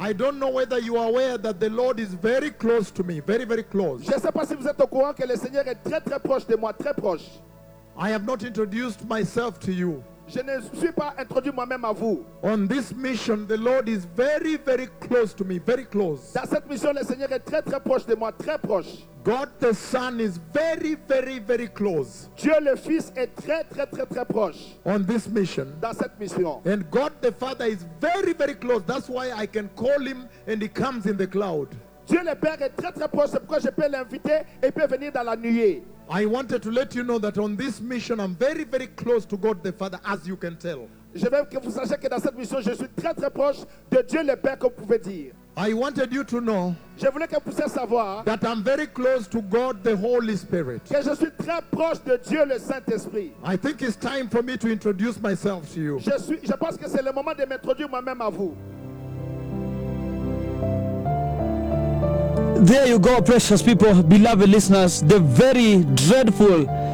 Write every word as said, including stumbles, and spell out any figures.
I don't know whether you are aware that the Lord is very close to me, very, very close. Je ne sais pas si vous êtes au courant que le Seigneur est très très proche de moi, très proche. I have not introduced myself to you. Je ne suis pas introduit moi-même à vous. On this mission, the Lord is very, very close to me, very close. Dans cette mission, le Seigneur est très très proche de moi, très proche. God the Son is very, very, very close Dieu le Fils est très très très très proche on this mission. dans cette mission. And God the Father is very, very close. That's why I can call him and he comes in the cloud. Dieu le Père est très très proche, c'est pourquoi je peux l'inviter et il peut venir dans la nuée. I wanted to let you know that on this mission, I'm very, very close to God the Father, as you can tell. Je veux que vous sachiez que dans cette mission, je suis très très proche de Dieu le Père, comme vous pouvez dire. I wanted you to know Je voulais que vous puissiez savoir that I'm very close to God the Holy Spirit. que je suis très proche de Dieu le Saint-Esprit. I think it's time for me to introduce myself to you. Je, suis, je pense que c'est le moment de m'introduire moi-même à vous. There you go, precious people, beloved listeners, the very dreadful